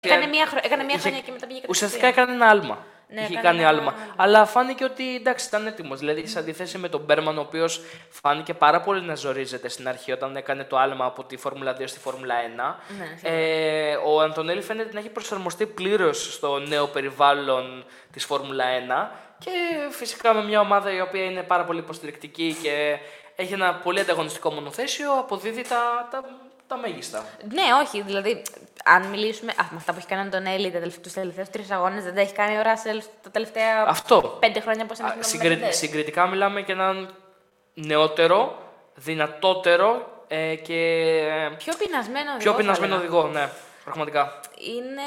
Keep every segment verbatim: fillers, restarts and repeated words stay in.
Έκανε μία, χρο... έκανε μία είχε... χρονιά και μετά πήγε κατευθείαν. Ουσιαστικά έκανε ένα άλμα. Ναι, είχε έκανε κάνει ένα άλμα. άλμα. Αλλά φάνηκε ότι εντάξει, ήταν έτοιμος. Δηλαδή, σε αντίθεση με τον Μπέρμαν, ο οποίος φάνηκε πάρα πολύ να ζορίζεται στην αρχή όταν έκανε το άλμα από τη Φόρμουλα δύο στη Φόρμουλα ένα. Ναι, ε, ο Αντωνέλη φαίνεται να έχει προσαρμοστεί πλήρως στο νέο περιβάλλον της Φόρμουλα ένα και φυσικά με μια ομάδα η οποία είναι πάρα πολύ υποστηρικτική και έχει ένα πολύ ανταγωνιστικό μονοθέσιο, αποδίδει τα, τα, τα μέγιστα. Ναι, όχι. Δηλαδή, αν μιλήσουμε. Α, με αυτά που έχει κάνει ο Αντωνέλη του τελευταίου τρει αγώνες, δεν τα έχει κάνει ο Ράσελ τα τελευταία Αυτό. πέντε χρόνια πώ είναι Συγκρι... Συγκριτικά μιλάμε για έναν νεότερο, δυνατότερο ε, και. Πιο πεινασμένο οδηγό. Πιο πεινασμένο οδηγό, ναι, πραγματικά. Είναι.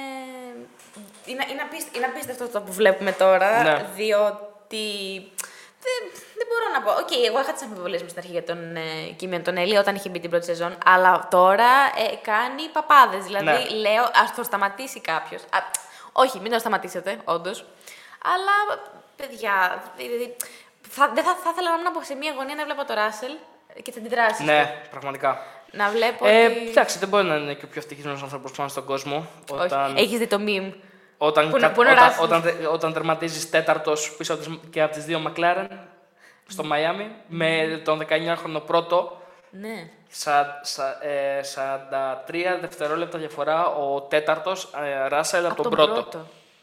Είναι, είναι, απίστευτο, είναι απίστευτο αυτό που βλέπουμε τώρα, Ναι. διότι. Δεν, δεν μπορώ να πω. Οκ, okay, εγώ είχα τις αμφιβολίες μου στην αρχή για τον ε, Κίμι Αντωνέλη όταν είχε μπει την πρώτη σεζόν, αλλά τώρα ε, κάνει παπάδες. Δηλαδή, Ναι. λέω, ας το σταματήσει κάποιος. Α, όχι, μην το σταματήσετε, όντως. Αλλά, παιδιά, δηλαδή, θα, δεν θα, θα ήθελα να ήμουν από σε μία γωνία να βλέπω το Ράσελ και τις αντιδράσεις. Ναι, πραγματικά. Να βλέπω Ε, ότι... εντάξει, δεν μπορεί να είναι και ο πιο ευτυχισμένος άνθρωπος πάνω στον κόσμο. Όταν... Όχι, έχεις δει το meme. Όταν, Που, κα... που όταν, όταν, όταν, όταν τερματίζεις τέταρτος πίσω από τις, και από τις δύο McLaren στο Μαϊάμι με τον δεκαεννιάχρονο πρώτο, Ναι. σα, σα, ε, σαράντα τρία δευτερόλεπτα διαφορά ο τέταρτος ε, Ράσελ από, Από τον, τον πρώτο. πρώτο.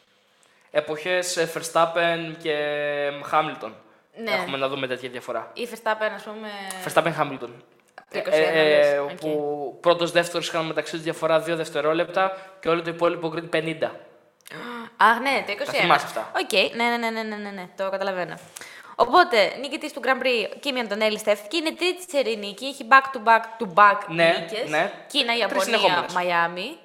Εποχές ε, Verstappen και Hamilton. Ναι. Έχουμε να δούμε τέτοια διαφορά. Ή Verstappen, ας πούμε... Verstappen Hamilton. Το είκοσι ένα, Ε, ε, λες. που okay. πρώτος δεύτερος είχαν μεταξύ τους διαφορά δύο δευτερόλεπτα και όλο το υπόλοιπο grid πενήντα. Αχ, ναι, το είκοσι ένα. Τα θυμάσαι αυτά. Οκ, okay. ναι, ναι, ναι, ναι, ναι, ναι, ναι, το καταλαβαίνω. Οπότε, νικητής του Grand Prix, Κίμι Αντωνέλη στέφθηκε, είναι τρίτη σερή νίκη, έχει back-to-back-to-back Ναι, νίκες. ναι. Κίνα, Τρεις Ιαπωνία, συνεχόμενες. Μαϊάμι.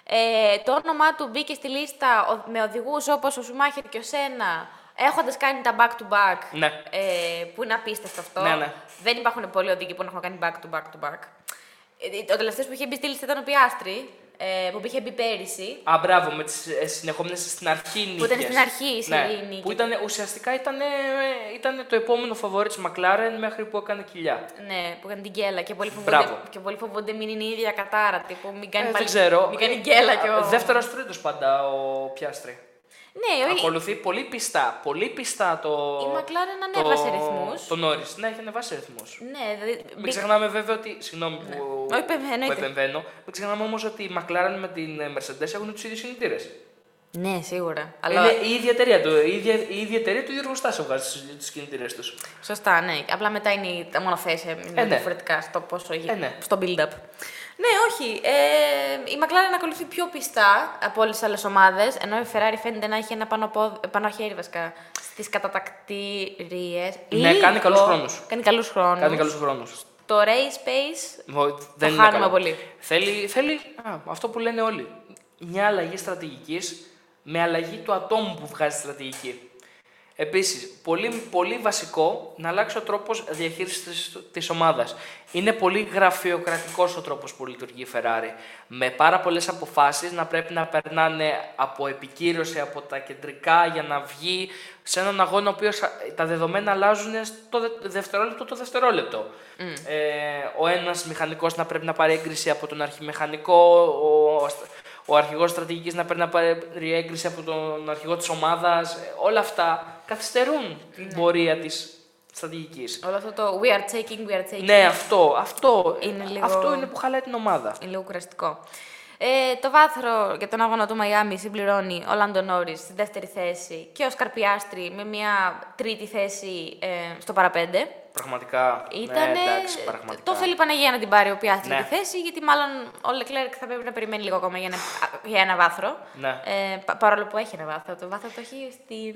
Ε, το όνομά του μπήκε στη λίστα ο- με οδηγούς όπως ο Σουμάχερ και ο Σένα, έχοντας κάνει τα back-to-back, Ναι. ε, που είναι απίστευτο αυτό. Ναι, ναι. Δεν υπάρχουν πολλοί οδηγοί που έχουν κάνει back-to-back-to-back. Ε, ο τελευταίος που είχε μπει στη λίστα ήταν ο Πιάστρη, ε, που είχε μπει πέρυσι. Α, μπράβο, με τις ε, συνεχόμενες στην αρχή νίκες. Που ήταν στην αρχή η σερή ναι, νίκη. που ήταν, ουσιαστικά ήταν, ήταν το επόμενο φαβορί της McLaren μέχρι που έκανε κοιλιά. Ναι, που έκανε την γκέλα και πολλοί φοβούνται, Μπράβο. και πολλοί φοβούνται μην είναι η ίδια κατάρα. Τύπου, μην κάνει Ε, πάλι, δεν ξέρω. μην κάνει γκέλα κι ο... Δεύτερος τρίτος πάντα ο Πιάστρη. Ναι, όχι. Ακολουθεί πολύ πιστά, πολύ πιστά το... Η McLaren ανέβασε ρυθμούς. Το Norris, ναι, έχει ανεβάσει ρυθμούς. Ναι, δηλαδή... Μην ξεχνάμε βέβαια ότι. Συγγνώμη που, Όχι, επεμβαίνω, που εννοείται. επεμβαίνω. Μην ξεχνάμε όμως ότι η McLaren με την Mercedes έχουν τους ίδιους κινητήρες. Ναι, σίγουρα. Αλλά... Είναι η ίδια εταιρεία του. Η ίδια, η ίδια εταιρεία του Γιώργου Στάσου βγάζει τους κινητήρες τους. Σωστά, ναι. Απλά μετά είναι τα μονοθέσια είναι ναι. διαφορετικά στο πόσο Ε, ναι. στο build-up. Ναι, όχι. Ε, η McLaren ακολουθεί πιο πιστά από όλες τις άλλες ομάδες, ενώ η Ferrari φαίνεται να έχει ένα πάνω, πόδι, πάνω χέρι βασικά στις κατατακτήριες. Ναι, Λίγο. κάνει καλούς χρόνους. Κάνει καλούς χρόνους. Κάνει καλούς χρόνους. Το race pace Μο- το Δεν είναι χάνουμε καλό. πολύ. Θέλει, θέλει α, αυτό που λένε όλοι. Μια αλλαγή στρατηγικής με αλλαγή του ατόμου που βγάζει στρατηγική. Επίσης, πολύ, πολύ βασικό να αλλάξει ο τρόπος διαχείρισης της, της ομάδας. Είναι πολύ γραφειοκρατικός ο τρόπος που λειτουργεί η Ferrari. Με πάρα πολλές αποφάσεις να πρέπει να περνάνε από επικύρωση από τα κεντρικά για να βγει σε έναν αγώνα ο οποίος τα δεδομένα αλλάζουν στο δε- δευτερόλεπτο το δευτερόλεπτο. Mm. Ε, ο ένας μηχανικός να πρέπει να πάρει έγκριση από τον αρχιμηχανικό, ο, ο αρχηγός στρατηγικής να πρέπει να πάρει έγκριση από τον αρχηγό της ομάδας. Ε, όλα αυτά καθυστερούν την Ναι. πορεία της στρατηγικής. Όλο αυτό το we are taking, we are taking. Ναι, αυτό, αυτό, Είναι λίγο- αυτό είναι που χαλάει την ομάδα. Είναι λίγο κουραστικό. Ε, το βάθρο για τον αγώνα του Μαϊάμι συμπληρώνει ο Λάντο Νόρις στη δεύτερη θέση και ο Σκαρπιάστρη με μια τρίτη θέση ε, στο παραπέντε. Πραγματικά. Ήτανε... Ναι, εντάξει, πραγματικά. Το θέλει η Παναγία να την πάρει ο Πιάστρη Ναι. τη θέση, γιατί μάλλον ο Λεκλέρκ θα πρέπει να περιμένει λίγο ακόμα για ένα, για ένα βάθρο. Ναι. Ε, πα- παρόλο που έχει ένα βάθρο. Το βάθρο το έχει στην.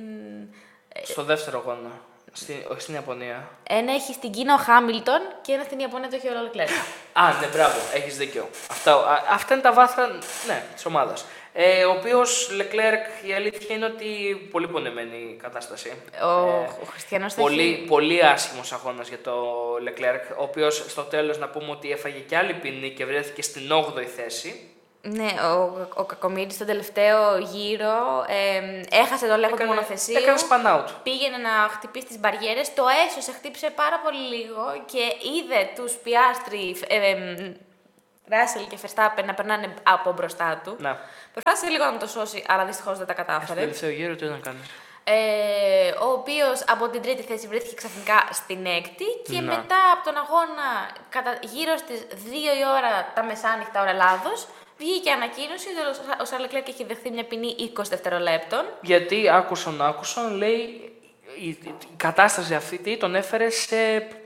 Στο δεύτερο αγώνα. Στη, όχι στην Ιαπωνία. Ένα έχει στην Κίνα ο Χάμιλτον και ένα στην Ιαπωνία το έχει ο Λεκλέρκ. Α, ναι, μπράβο, έχεις δίκιο. Αυτά, α, αυτά είναι τα βάθρα, ναι, της ομάδας. Ε, ο οποίος Leclerc, η αλήθεια είναι ότι πολύ πονεμένη κατάσταση. Ο, Ε, ο Χριστιανός θα πολύ, έχει... πολύ άσχημος αγώνας για το Leclerc, ο οποίος στο τέλος να πούμε ότι έφαγε και άλλη ποινή και βρέθηκε στην όγδοη θέση. Ναι, ο, ο Κακομοίρης στον τελευταίο γύρο ε, έχασε το λέγοντα του μονοθεσίου. Έκανε span out. Πήγαινε να χτυπήσει τις μπαριέρες, το έσωσε, χτύπησε πάρα πολύ λίγο και είδε τους Πιάστρι ε, ε, Russell και Verstappen να περνάνε από μπροστά του. Να. Προσπάθησε λίγο να το σώσει, αλλά δυστυχώς δεν τα κατάφερε. Στο τελευταίο γύρο τι ήταν κάνει. Ε, ο οποίος από την τρίτη θέση βρέθηκε ξαφνικά στην έκτη και Να. μετά από τον αγώνα, κατά, γύρω στις δύο η ώρα τα μεσάνυχτα ώρα Ελλάδος, βγήκε ανακοίνωση ότι ο Σαρλ Λεκλέρκ έχει δεχθεί μια ποινή είκοσι δευτερολέπτων. Γιατί άκουσαν, άκουσαν, λέει, η, η κατάσταση αυτή τον έφερε σε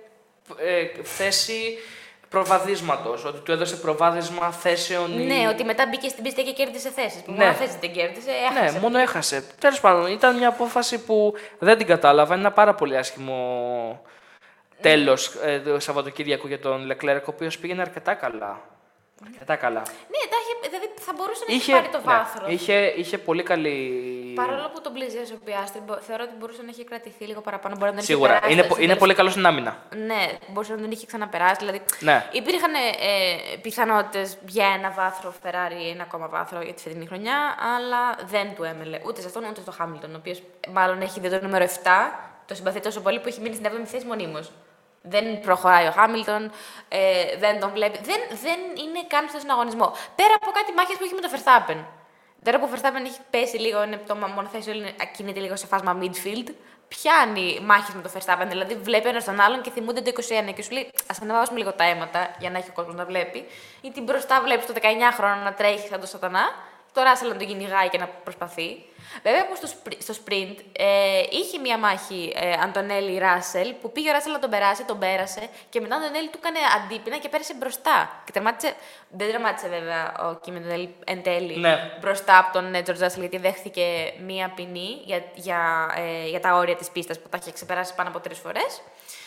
ε, θέση προβαδίσματος, ότι του έδωσε προβάδισμα θέσεων. Ναι, ή... ότι μετά μπήκε στην πίστα και κέρδισε θέσεις. Που Ναι. μόνο θέσεις δεν κέρδισε, έχασε. Ναι, μόνο έχασε. Τέλος πάντων, ήταν μια απόφαση που δεν την κατάλαβα. Είναι ένα πάρα πολύ άσχημο τέλος ε, το Σαββατοκύριακο για τον Λεκλέρκ, ο οποίος πήγαινε αρκετά καλά. Αρκετά καλά. Ναι, τα είχε- δηλαδή θα μπορούσε να Είχε, έχει πάρει το ναι, βάθρο. είχε, είχε πολύ καλή. Παρόλο που τον πλησίασε ο Πιάστρη, μπο- θεωρώ ότι μπορούσε να έχει κρατηθεί λίγο παραπάνω. Μπορεί να τον είχε Σίγουρα. περάσει Είναι, στην πο- είναι τελευταία- πολύ καλό στην άμυνα. Ναι, μπορούσε να τον είχε ξαναπεράσει. Δηλαδή, Ναι. υπήρχαν ε, πιθανότητες για ένα βάθρο Ferrari, ένα ακόμα βάθρο για τη φετινή χρονιά, αλλά δεν του έμελε ούτε σε αυτόν ούτε στο Χάμιλτον, ο οποίος μάλλον έχει δει το νούμερο επτά, το συμπαθεί τόσο πολύ που έχει μείνει στην έβδομη θέση μονίμως. Δεν προχωράει ο Χάμιλτον, ε, δεν τον βλέπει. Δεν, δεν είναι καν στον συναγωνισμό. Πέρα από κάτι μάχες που έχει με τον Verstappen. Τώρα που ο Verstappen έχει πέσει λίγο, είναι το μονοθέσιο, είναι, κινείται λίγο σε φάσμα midfield, πιάνει μάχες με τον Verstappen. Δηλαδή βλέπει ένα τον άλλον και θυμούνται το είκοσι ένα και σου λέει: ας ανεβάσουμε λίγο τα αίματα για να έχει ο κόσμος να βλέπει. Γιατί μπροστά βλέπει το δεκαεννιάχρονο να τρέχει σαν το σατανά, το Russell να τον κυνηγάει και να προσπαθεί. Βέβαια, που στο, σπρι- στο sprint ε, είχε μία μάχη ε, Αντωνέλη-Ράσελ που πήγε ο Ράσελ να τον περάσει, τον πέρασε και μετά ο Αντωνέλη του έκανε αντίπεινα και πέρασε μπροστά. Και τερμάτισε, δεν τερμάτισε βέβαια ο Κίμ Αντωνέλη εν τέλει Ναι. μπροστά από τον Τζορτζ Ράσελ γιατί δέχθηκε μία ποινή για, για, ε, για τα όρια της πίστας που τα είχε ξεπεράσει πάνω από τρεις φορές.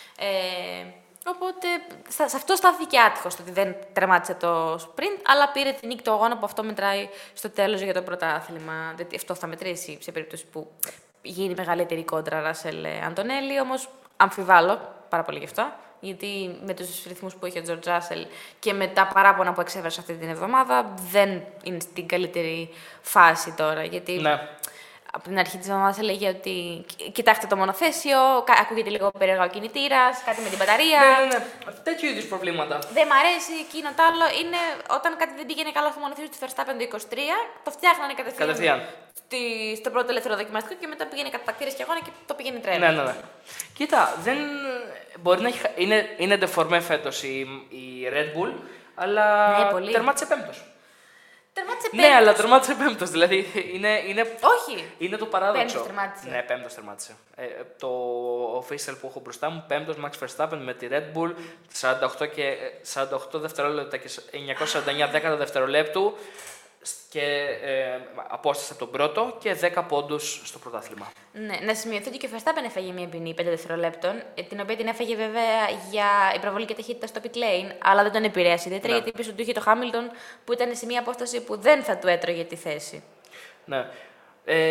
Ε, Οπότε στα- σε αυτό στάθηκε άτυχο το ότι δεν τερμάτισε το sprint, αλλά πήρε την νίκη του αγώνα που αυτό μετράει στο τέλος για το πρωτάθλημα. Δηλαδή αυτό θα μετρήσει σε περίπτωση που γίνει μεγαλύτερη κόντρα Ράσελ Αντωνέλη. Όμως αμφιβάλλω πάρα πολύ γι' αυτό. Γιατί με τους ρυθμούς που είχε ο Τζορτζ Ράσελ και με τα παράπονα που εξέφερε αυτή την εβδομάδα, δεν είναι στην καλύτερη φάση τώρα. Γιατί Ναι. από την αρχή της εβδομάδας έλεγε ότι κοιτάξτε το μονοθέσιο, κα- ακούγεται λίγο περίεργα ο κινητήρας, κάτι με την μπαταρία. Ναι, ναι, ναι. Τέτοιου είδους προβλήματα. Δεν μ' αρέσει εκείνο το άλλο. Είναι όταν κάτι δεν πήγαινε καλά στο μονοθέσιο του Verstappen το είκοσι τρία, το φτιάχνανε κατευθείαν, Κατευθείαν. Στη, στο πρώτο ελεύθερο δοκιμαστικό και μετά πήγαινε κατά τακτήρες και αγώνα και το πήγαινε τρένο. Ναι, ναι, ναι. Κοίτα, δεν... μπορεί να έχει... χα- είναι, είναι ντεφορμέ φέτος η, η Red Bull, αλλά Ναι, πολύ. τερμάτισε πέμπτος. Τερμάτισε Ναι, πέμπτος. αλλά τερμάτισε πέμπτος. Δηλαδή είναι, είναι, Όχι. είναι το παράδοξο. Πέμπτος τερμάτισε. Ναι, πέμπτος τερμάτισε. Ε, το official που έχω μπροστά μου, πέμπτος Max Verstappen με τη Red Bull, σαράντα οκτώ, και, σαράντα οκτώ δευτερόλεπτα και εννιακόσια σαράντα εννέα δέκατα δευτερολέπτου και ε, απόσταση από τον πρώτο και δέκα πόντους στο πρωτάθλημα. Ναι, να σημειωθεί ότι και ο Verstappen έφαγε μια ποινή πέντε δευτερολέπτων, ε, την οποία την έφαγε βέβαια για υπερβολική ταχύτητα στο pit lane, αλλά δεν τον επηρέασε ιδιαίτερα Ναι. γιατί πίσω του είχε το Hamilton που ήταν σε μια απόσταση που δεν θα του έτρωγε τη θέση. Ναι. Ε,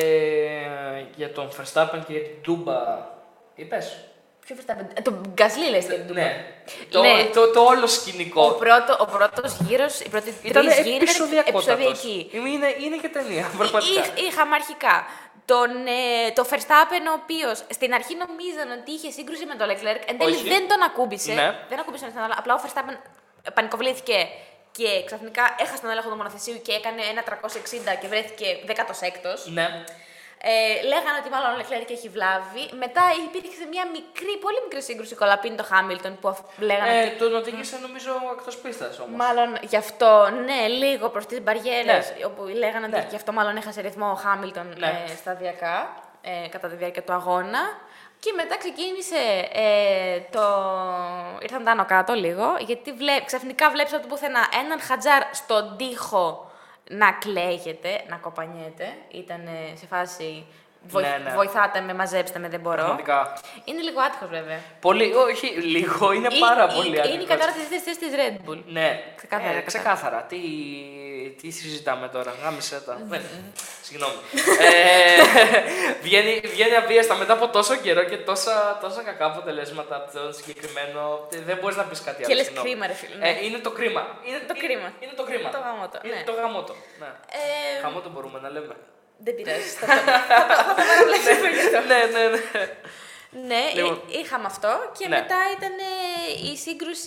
για τον Verstappen και για την Τούμπα, είπες? Ποιο Verstappen, ε, τον Gasly λες την Ντούμπα. Ναι. Το, Ναι. το, το όλο Ο, σκηνικό. πρώτο, ο πρώτος γύρος, οι πρώτοι Ήταν τρεις γύροι ήταν επεισοδιακότατος. επεισοδιακοί. Είναι, είναι και ταινία, πραγματικά. Είχ- Είχαμε αρχικά τον, ε, το Verstappen, ο οποίο στην αρχή νομίζαν ότι είχε σύγκρουση με τον Leclerc. Εν τέλει Όχι. δεν τον ακούμπησε. Ναι. Δεν ακούμπησε τον άλλο. Απλά ο Verstappen πανικοβλήθηκε και ξαφνικά έχασε τον έλεγχο του μονοθεσίου και έκανε ένα τριακόσια εξήντα και βρέθηκε δέκατος έκτος. Ναι. Ε, λέγανε ότι μάλλον ο Leclerc έχει βλάβει. Μετά υπήρξε μια μικρή, πολύ μικρή σύγκρουση κολαπίνη το Χάμιλτον που αφ- λέγανε Ε, ότι. τον οδήγησε νομίζω εκτός πίστας όμως. Μάλλον γι' αυτό, ναι, λίγο προς τις μπαριέρες, Ναι. όπου λέγανε ότι Ναι. γι' αυτό μάλλον έχασε ρυθμό ο Χάμιλτον Ναι. ε, σταδιακά ε, κατά τη διάρκεια του αγώνα. Και μετά ξεκίνησε ε, το... ήρθαν τα άνω κάτω λίγο, γιατί βλέ... ξαφνικά βλέπεις από το πουθενά έναν Χατζάρ στον τοίχο να κλαίγεται, να κοπανιέται. Ήταν ε, σε φάση βοηθ... Ναι, ναι. βοηθάτε με, μαζέψτε με, δεν μπορώ. Πραγματικά. Είναι λίγο άτυχος βέβαια. Πολύ, όχι, λίγο, είναι πάρα Ε, πολύ ε, Είναι η άτυχος. κατάρτιση της θέσης της Red Bull. Ναι, Ξεκάθαρα, ε, ξεκάθαρα. ξεκάθαρα. Τι, τι συζητάμε τώρα, γάμισε τα. Δεν, Συγγνώμη. ε, βγαίνει, βγαίνει αβίαστα μετά από τόσο καιρό και τόσα, τόσα κακά αποτελέσματα από το συγκεκριμένο. Δεν μπορείς να πεις κάτι άλλο. Και λες συγγνώμη. κρίμα, ρε φίλε. ναι. Ε, είναι το κρίμα. Είναι Το κρίμα. Είναι το κρίμα. Το γαμώτο, Είναι ναι. το γαμώτο. Ναι. Ε, Γαμώτο μπορούμε να λέμε. Δεν πειράζει. Θα το- θα το παραβλέψουμε γι' αυτό. ναι, ναι, ναι. Ναι, Λοιπόν. ε, είχαμε αυτό και Ναι. μετά ήταν ε, η σύγκρουση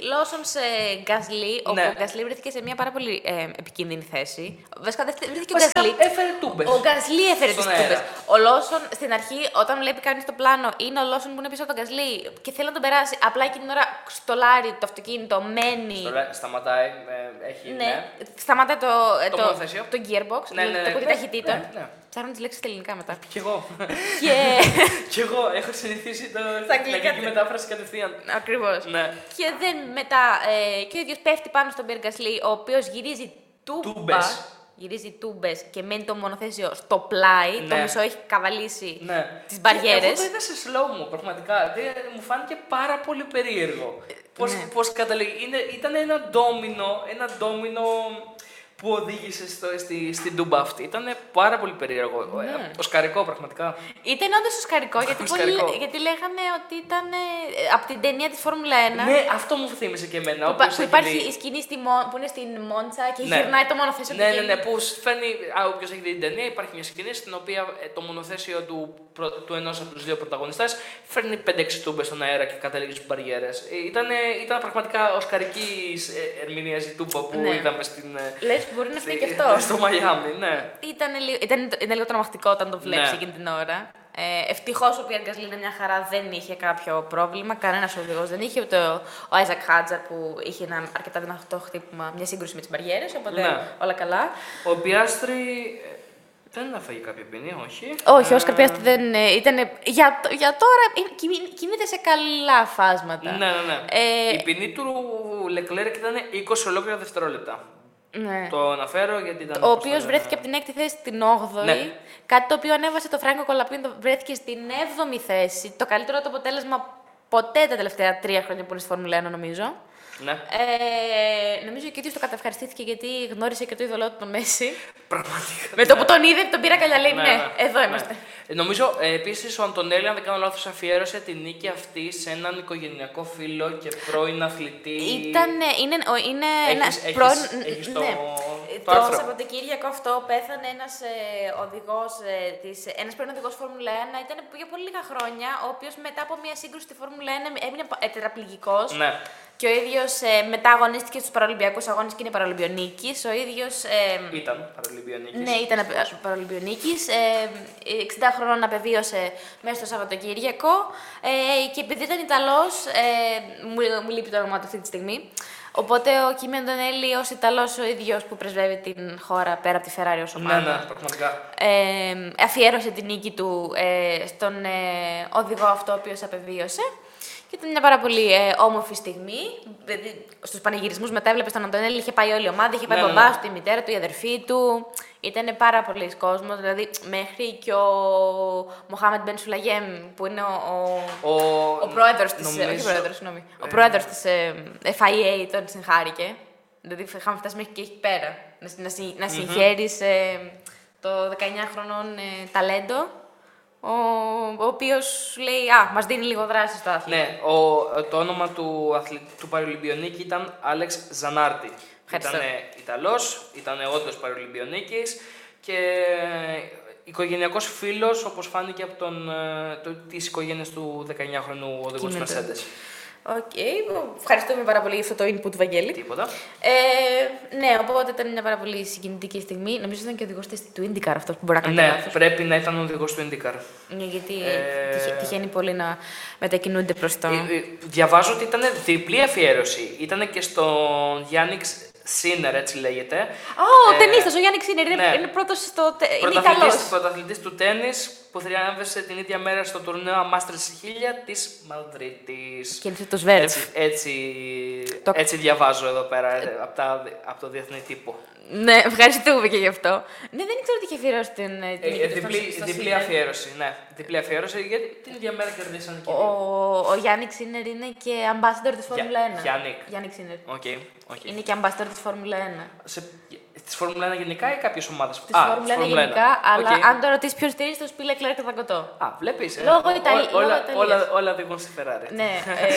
Lawson-Gasly, όπου Ναι. ο Gasly βρέθηκε σε μια πάρα πολύ ε, επικίνδυνη θέση. Βασικά δεν βρέθηκε ο Βασικά, Gasly. έφερε τούμπες. Ο Gasly έφερε τις Στον αέρα. τούμπες. Ο Lawson στην αρχή, όταν βλέπει κανείς το πλάνο, είναι ο Lawson που είναι πίσω από τον Gasly και θέλει να τον περάσει. Απλά εκείνη την ώρα στολάρει το αυτοκίνητο, μένει. Τώρα σταματάει, ε, έχει. Ναι, Ναι. σταματάει το, ε, Το το, μονοθέσιο. το gearbox, Ναι, ναι, το ναι. κουτί Ναι, ταχυτήτων. ναι, ναι. Ψάχνω τις λέξεις στα ελληνικά μετά. Κι εγώ. και. Κι εγώ έχω συνηθίσει το, την αγγλικά αγγλική τε- μετάφραση κατευθείαν. Ακριβώς. Ναι. Και δεν μετά. Ε, και ο ίδιος πέφτει πάνω στον Pierre Gasly, ο οποίος γυρίζει τούμπα. Τούμπες. Γυρίζει τούμπες και μένει το μονοθέσιο στο πλάι. Το Ναι. μισό έχει καβαλήσει Ναι. τις Και μπαριέρες. Εγώ το είδα σε slow μου, πραγματικά. Δεν, μου φάνηκε πάρα πολύ περίεργο. Πώς, ναι. πώς καταλήγει. Είναι, ήταν ένα ντόμινο, ένα ντόμινο που οδήγησε στο, στη, στην τούμπα αυτή. Ήταν πάρα πολύ περίεργο. Ναι. Οσκαρικό, πραγματικά. Ήταν όντως οσκαρικό, γιατί, Οσκαρικό. πολλοί- γιατί λέγανε ότι ήταν ε, από την ταινία της Φόρμουλα ένα. Ναι, αυτό μου θύμισε και εμένα. Που, όποιος υπά- που έχει υπάρχει δει. η σκηνή στη, Μο- που είναι στην Μόντσα και Ναι. γυρνάει το μονοθέσιο Ναι, του ναι, και- ναι, που φέρνει. Όποιο έχει δει την ταινία, υπάρχει μια σκηνή στην οποία ε, το μονοθέσιο του, προ- του ενός από τους δύο πρωταγωνιστές φέρνει πέντε έξι τούμπες στον αέρα και καταλήγει στις μπαριέρες. Ε, Ήταν, ήταν πραγματικά οσκαρική ε, ερμηνεία η τούμπα που Ναι. είδαμε στην. ε, Λες, μπορεί να φταίει και στη- αυτό. Στο Μαϊάμι, ναι. Ήταν, λίγο, ήταν, ήταν λίγο τρομακτικό όταν το βλέπει Ναι. εκείνη την ώρα. Ε, Ευτυχώ ο Pierre Gasly είναι μια χαρά, δεν είχε κάποιο πρόβλημα. Κανένα οδηγό δεν είχε. Ούτε ο, ο Isaac Hadjar που είχε ένα αρκετά δυνατό χτύπημα, μια σύγκρουση με τι μπαριέρες. Οπότε Ναι. όλα καλά. Ο Πιάστρη ε, δεν έφαγε κάποια ποινή, όχι. Όχι, ο Ε, Όσκαρ Πιάστρη δεν ε, ήταν. Για, το- για τώρα ε, κινεί- κινείται σε καλά φάσματα. Ναι, ναι, ναι. Ε, Η ποινή του Leclerc ήταν είκοσι ολόκληρα δευτερόλεπτα. ναι. Το αναφέρω γιατί ήταν. Ο πώς το οποίο λένε. βρέθηκε από την έκτη θέση στην όγδοη. Ναι. Κάτι το οποίο ανέβασε το Φράγκο Κολαπίνο, βρέθηκε στην έβδομη θέση. Το καλύτερο του αποτέλεσμα ποτέ τα τελευταία τρία χρόνια που είναι στη Φόρμουλα ένα, νομίζω. Ναι. Ε, νομίζω και ο ίδιο το κατευχαριστήθηκε γιατί γνώρισε και το είδωλό του τον Μέση. Πραγματικά. Με το που τον είδε, τον πήρα καλιά, λέει ναι, εδώ ναι. είμαστε. Ε, Νομίζω ε, επίση ο Αντωνέλη, αν δεν κάνω λάθο, αφιέρωσε τη νίκη αυτή σε έναν οικογενειακό φίλο και πρώην αθλητή. Ήταν, είναι, ο- είναι Έχεις- ένα έχεις- πρώην- έχεις το- ναι. το Το άρθρο. Σαββατοκύριακο αυτό πέθανε ένας ε, οδηγός, ε, της, ένας πρώην οδηγός Φόρμουλα ένα, ήταν για πολύ λίγα χρόνια, ο οποίος μετά από μια σύγκρουση στη Φόρμουλα ένα έμεινε ε, τετραπληγικός. Ναι. Και ο ίδιος ε, μετά αγωνίστηκε στους Παραολυμπιακούς Αγώνες και είναι Παραολυμπιονίκης. Ο ίδιος ε, Ήταν παραλυμπιονίκης. ναι, ήταν Παραολυμπιονίκης. Ε, εξήντα χρονών απεβίωσε μέσα στο Σαββατοκύριακο. Ε, και επειδή ήταν Ιταλός, ε, μου, μου λείπει το όνομά του αυτή τη στιγμή. Οπότε ο Κίμι Αντωνέλη ως Ιταλός ο ίδιος που πρεσβεύει την χώρα πέρα από τη Ferrari ως ομάδα. Ναι, ναι, πραγματικά. Ε, αφιέρωσε την νίκη του ε, στον ε, οδηγό αυτό ο οποίος απεβίωσε. Και ήταν μια πάρα πολύ ε, όμορφη στιγμή. Δηλαδή, στους πανηγυρισμούς μετά έβλεπε τον Αντωνέλη, είχε πάει όλη η ομάδα, είχε πάει Ναι, ο ναι, μπαμπάς ναι. του, η μητέρα του, η αδερφή του. Ήταν πάρα πολλοί κόσμος, δηλαδή μέχρι και ο Μοχάμεντ Μπεν Σουλαγέμ, που είναι ο, ο, Ο, ο πρόεδρος της, νομίζω- όχι πρόεδρος, συγγνώμη, ο Ε, πρόεδρος της ε, εφ άι έι τον συγχάρηκε. Δηλαδή είχαμε φτάσει μέχρι και εκεί πέρα. Να, συ- να, συ- να συγχαίρεις ε, το δεκαεννιά χρονών ε, ταλέντο, ο, ο οποίος σου λέει «Α, μας δίνει λίγο δράση στο άθλημα». Ναι, ο, το όνομα του, αθλη, του Παραλυμπιονίκη ήταν Άλεξ Ζανάρτη. Ευχαριστώ. Ήταν Ιταλός, ήταν όντως Παραλυμπιονίκης και οικογενειακός φίλος, όπως φάνηκε από τον, ε, το, τις οικογένειες του δεκαεννιάχρονου οδηγού της Κοίμενο. Mercedes. Οκ, ευχαριστούμε πάρα πολύ για αυτό το input, Βαγγέλη. Τίποτα. Ε, ναι, οπότε ήταν μια πάρα πολύ συγκινητική στιγμή. Νομίζω ήταν και ο οδηγός της του IndyCar αυτός που μπορεί να κάνει Ναι, λάθος. πρέπει να ήταν ο οδηγός του IndyCar. Ναι, γιατί Ε, τυχε- τυχαίνει πολύ να μετακινούνται προς το... Ε, ε, Διαβάζω ότι ήταν διπλή αφιέρωση. Ήταν και στον Γιάννιξ Σίνερ, έτσι λέγεται. Α, ο Ε, ταινίστας, ο Γιάννη Ξίνερ, είναι, ναι. είναι πρώτος στο... τε- Είναι Πρωταθλητής, Ιταλός. πρωταθλητής του τέννις που θριάμβευσε την ίδια μέρα στο τουρνουά Masters χίλια της Μαδρίτης. Και ήρθε το Σβέρεφ. Έτσι, έτσι, Το- έτσι διαβάζω εδώ πέρα ε, από, τα, από το διεθνή τύπο. Ναι, ευχαριστούμε και γι' αυτό. Ναι, δεν ήξερα ότι είχε αφιερώσει την, ε, την Ε, νίκη ε, του στον- διπλή, στο διπλή Σίδνεϊ. αφιέρωση, ναι. Διπλή αφιέρωση γιατί την ίδια μέρα κερδίσαν και οι Ο, δύο. ο Γιάννη Ξίνερ είναι και ambassador της Φόρμουλα ένα. Γιάννικ. Γιάννη Ξίνερ. Οκ, οκ. Είναι και ambassador της Φόρμουλα ένα. Σε, της Φόρμουλα ένα γενικά ή κάποιες ομάδες? Της Φόρμουλα ένα γενικά, αλλά Οκ. αν το ρωτήσει ποιος στηρίζει, το πει Leclerc θα κοτώ. Α, βλέπεις. ε, Λόγω ό- Ιταλ- όλα, λόγω Ιταλίας. όλα, όλα οδηγούν στη Ferrari. Ναι.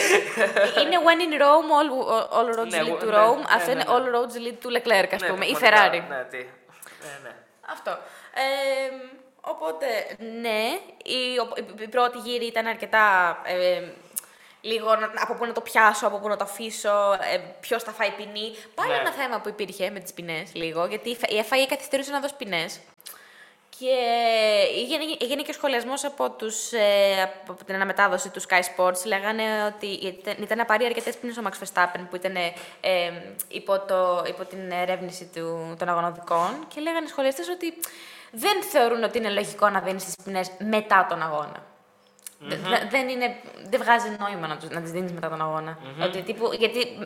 ε, είναι when in Rome, all, all roads Ναι, lead to ναι, Rome. ναι, Αυτό ναι, είναι ναι. all roads lead to Leclerc, ας Ναι, πούμε, ή πραγματικά, Ferrari. Ναι, τι. Ναι, ναι. Αυτό. Ε, οπότε, ναι, η, ο- η, η πρώτη γύρη ήταν αρκετά ε, λίγο να, από πού να το πιάσω, από πού να το αφήσω, ε, ποιος θα φάει ποινή. Πάλι Ναι. ένα θέμα που υπήρχε με τις ποινές λίγο, γιατί η εφ άι έι καθυστερούσε να δώσει ποινές. Και έγινε, έγινε και ο σχολιασμός από, τους, ε, από την αναμετάδοση του Sky Sports. Λέγανε ότι ήταν, ήταν να πάρει αρκετές ποινές ο Max Verstappen που ήταν ε, ε, υπό, το, υπό την ερεύνηση του, των αγωνοδικών. Και λέγανε οι σχολιαστές ότι δεν θεωρούν ότι είναι λογικό να δίνεις τις ποινές μετά τον αγώνα. Mm-hmm. Δε, δεν, είναι, δεν βγάζει νόημα να, τους, να τις δίνεις μετά τον αγώνα. Mm-hmm. Ότι, τύπου, γιατί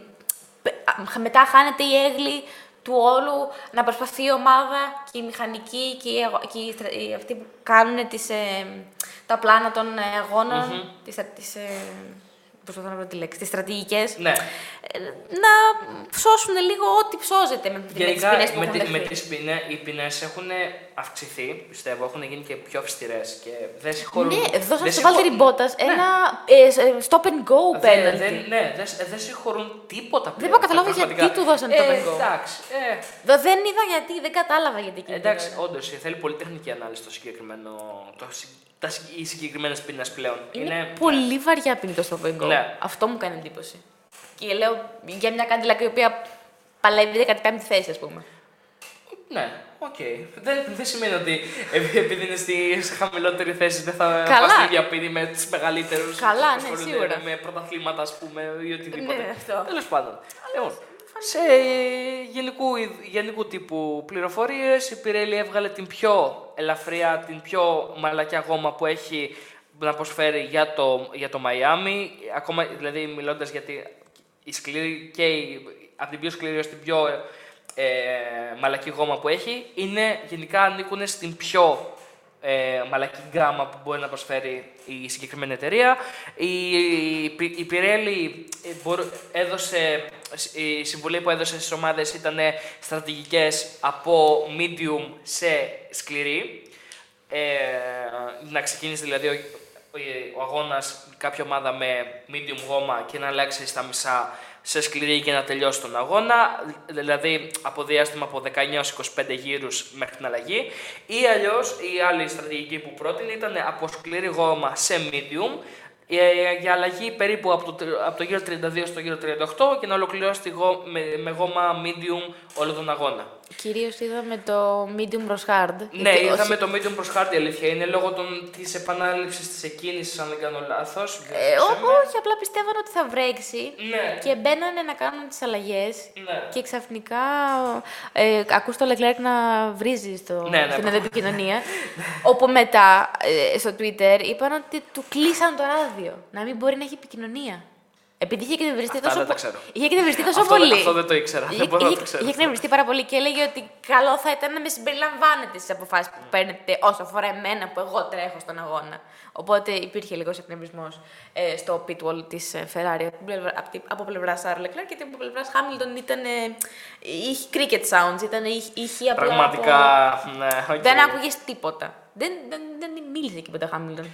μετά χάνεται η έγκλη του όλου, να προσπαθεί η ομάδα και η μηχανική και, οι, και οι, οι, αυτοί που κάνουν τις, ε, τα πλάνα των αγώνων, mm-hmm. τις, τις, ε, προσπαθώ να βρω τη λέξη, τις στρατηγικές, ναι. ε, να ψώσουν λίγο ό,τι ψώζεται με, Γενικά, με τις ποινές που με, έχουν τη, με δεχθεί. τις ποινές, οι ποινές έχουν αυξηθεί, πιστεύω, έχουν γίνει και πιο αυστηρές και δεν συγχωρούν. Ναι, δώσαν δεν στο συγχω- Βάλτερη Μπότας Ναι. ένα ε, stop and go Δεν, penalty. δεν, ναι, δεν, δεν συγχωρούν τίποτα πλέον. Δεν μπορώ να καταλάβω Πραγματικά. γιατί του δώσανε το ε, stop and go. Εντάξει, ε, Δο- Δεν είδα γιατί, δεν κατάλαβα γιατί. εκείνη την εντάξει, ώρα. όντως θέλει πολύ τεχνική ανάλυση το συγκεκριμένο, το, συ- τα, συ- οι συγκεκριμένες ποινές πλέον. Είναι πολύ βαριά ποινή το stop and go. Ναι. Αυτό μου κάνει εντύπωση. Και λέω για μια Cadillac η οποία παλεύει δεκαπέμπτη θέση, ας πούμε. Ναι, οκ. Okay. Δεν, δεν σημαίνει ότι επει- επειδή είναι στη, σε χαμηλότερη θέση δεν θα Καλά. πας την ίδια ποινή με τους μεγαλύτερους. Καλά, που ναι, ασχολούνται σίγουρα. Με πρωταθλήματα, ας πούμε, ή οτιδήποτε. Ναι, αυτό. Τέλος πάντων. Λοιπόν, σε γενικού, γενικού τύπου πληροφορίες, η Pirelli έβγαλε την πιο ελαφριά, την πιο μαλακιά γόμα που έχει να προσφέρει για το, για το Miami. Ακόμα, δηλαδή, μιλώντας γιατί η σκληρή και η, από την πιο σκληρή ως την πιο ε, μαλακή γόμα που έχει, είναι γενικά ανήκουν στην πιο ε, μαλακή γκάμα που μπορεί να προσφέρει η συγκεκριμένη εταιρεία. Η, η, η Pirelli ε, μπορ- έδωσε, η συμβουλή που έδωσε στις ομάδες ήταν στρατηγικές από medium σε σκληρή. Ε, να ξεκινήσει δηλαδή ο, ο, ο αγώνας κάποια ομάδα με medium γόμα και να αλλάξει στα μισά σε σκληρή και να τελειώσει τον αγώνα, δηλαδή από διάστημα από δεκαεννιά έως είκοσι πέντε γύρους μέχρι την αλλαγή, ή αλλιώς η άλλη στρατηγική που πρότεινε ήταν από σκληρή γόμα σε medium, για αλλαγή περίπου από το, από το γύρο τριάντα δύο στο γύρο τριάντα οκτώ και να ολοκληρώσει τη γο, με, με γόμα medium όλο τον αγώνα. Κυρίως είδαμε το medium προς hard. Ναι, γιατί είδαμε όσοι- το medium προς hard, η αλήθεια είναι, λόγω των, της επανάληψης της εκκίνησης, αν δεν κάνω λάθος. Ε, ό- όχι, απλά πιστεύαν ότι θα βρέξει Ναι. και μπαίνανε να κάνουν τις αλλαγές Ναι. και ξαφνικά ε, ακούς το Leclerc να βρίζει στο, Ναι, ναι, στην πράγμα. επικοινωνία. Όπου μετά ε, στο Twitter είπαν ότι του κλείσαν το ράδιο, να μην μπορεί να έχει επικοινωνία. Επειδή είχε εκνευριστεί Αυτά τόσο, δεν τα πο- ξέρω. είχε εκνευριστεί τόσο Αυτό, πολύ. αυτό δεν το ήξερα. Είχε, δεν μπορώ να είχε- το ξέρω. είχε εκνευριστεί πάρα πολύ και έλεγε ότι καλό θα ήταν να με συμπεριλαμβάνετε στις αποφάσεις που παίρνετε όσο αφορά εμένα που εγώ τρέχω στον αγώνα. Οπότε υπήρχε λίγος εκνευρισμός ε, στο pit wall της ε, Ferrari από, την πλευρά- από, την- από πλευράς Charles Leclerc και από πλευράς Hamilton ήταν. Ε, είχε cricket sounds, ήταν ηχεία απλά. Πραγματικά, Από... ναι, οκ. Δεν άκουγες τίποτα. Δεν, δεν, δεν μίλησε εκεί ποτέ Hamilton.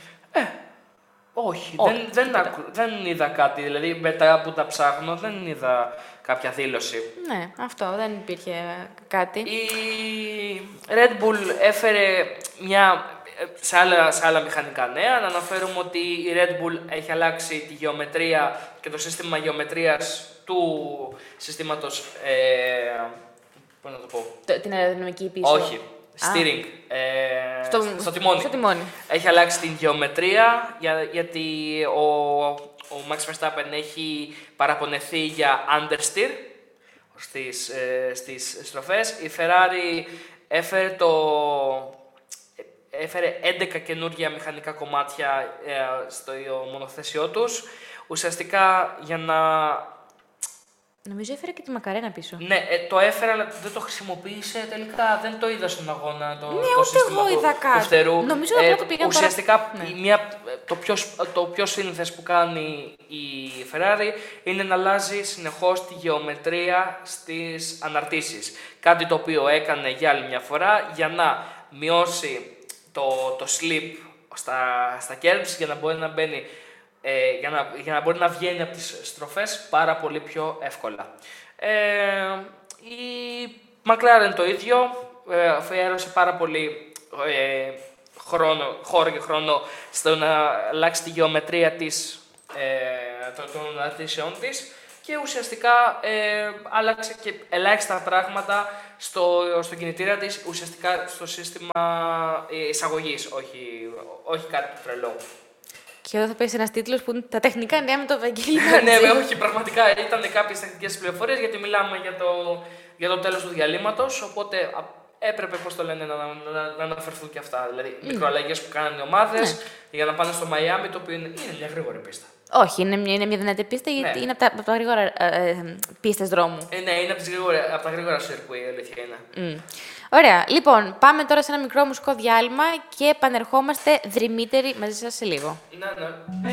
Όχι, Όχι, δεν, δεν, τίποτα. άκου- δεν είδα κάτι. Δηλαδή, μετά που τα ψάχνω, δεν είδα κάποια δήλωση. Ναι, αυτό, δεν υπήρχε κάτι. Η Red Bull έφερε μια, σε άλλα, σε άλλα μηχανικά νέα. Να αναφέρουμε ότι η Red Bull έχει αλλάξει τη γεωμετρία και το σύστημα γεωμετρίας του συστήματος. Ε, πώς να το πω. Το- την αεροδυναμική πίσω. Όχι. Steering. Ε, Στο- στο, τιμόνι. στο τιμόνι. Έχει αλλάξει την γεωμετρία για, γιατί ο, ο Max Verstappen έχει παραπονεθεί για understeer στις, ε, στις στροφές. Η Ferrari έφερε, το, έφερε έντεκα καινούργια μηχανικά κομμάτια ε, στο μονοθέσιό τους. Ουσιαστικά για να... Νομίζω έφερε και τη μακαρένα πίσω. Ναι, ε, το έφερε, αλλά δεν το χρησιμοποίησε τελικά. Δεν το είδα στον αγώνα το, Ναι, το ούτε σύστημα εγώ του, είδα κάτι. του φτερού. Νομίζω απλά το πήγαν Ουσιαστικά παρα- ναι. η μια, το, πιο, σ- το πιο σύνηθες που κάνει η Ferrari είναι να αλλάζει συνεχώς τη γεωμετρία στις αναρτήσεις. Κάτι το οποίο έκανε για άλλη μια φορά για να μειώσει το, το slip στα, στα curbs για να μπορεί να μπαίνει ε, για, να, για να μπορεί να βγαίνει από τις στροφές πάρα πολύ πιο εύκολα. Ε, η McLaren το ίδιο, ε, αφιέρωσε πάρα πολύ ε, χρόνο, χώρο και χρόνο στο να αλλάξει τη γεωμετρία της ε, των, των αναρτήσεών της και ουσιαστικά ε, άλλαξε και ελάχιστα πράγματα στο, στο κινητήρα της, ουσιαστικά στο σύστημα εισαγωγής, όχι, όχι κάτι του τρελό. Και εδώ θα πέσει ένας τίτλος που είναι τα τεχνικά νέα με το Βαγγέλη. Ναι, όχι, πραγματικά ήταν κάποιες τεχνικές πληροφορίες γιατί μιλάμε για το, για το τέλος του διαλύματος, οπότε έπρεπε, πώς το λένε, να, να, να αναφερθούν και αυτά. Δηλαδή, mm. μικροαλλαγές που κάνανε οι ομάδες mm. για να πάνε στο Μαϊάμι, το οποίο είναι, είναι μια γρήγορη πίστα. Όχι, είναι μια, είναι μια δυνατή πίστα γιατί ναι. είναι από τα, από τα γρήγορα ε, ε, πίστες δρόμου. Ε, ναι, είναι από, τις γρήγορα, από τα γρήγορα σύρκουι, η αλήθεια είναι. Mm. Ωραία. Λοιπόν, πάμε τώρα σε ένα μικρό μουσικό διάλειμμα και επανερχόμαστε δρυμύτεροι μαζί σας σε λίγο. Ναι, ναι.